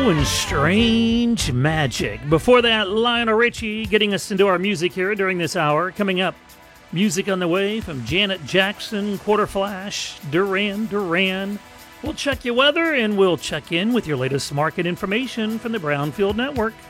doing Strange Magic. Before that, Lionel Richie getting us into our music here during this hour. Coming up, music on the way from Janet Jackson, Quarter Flash, Duran Duran. We'll check your weather and we'll check in with your latest market information from the Brownfield Network.